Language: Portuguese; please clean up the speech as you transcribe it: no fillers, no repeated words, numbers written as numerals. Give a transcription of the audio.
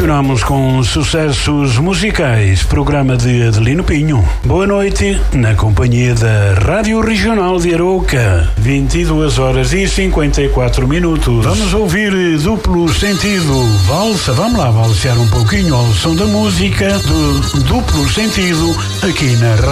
Continuamos com sucessos musicais, programa de Adelino Pinho. Boa noite, na companhia da Rádio Regional de Arouca, 22h54. Vamos ouvir Duplo Sentido, valsa, vamos lá valsear um pouquinho ao som da música do Duplo Sentido, aqui na Rádio.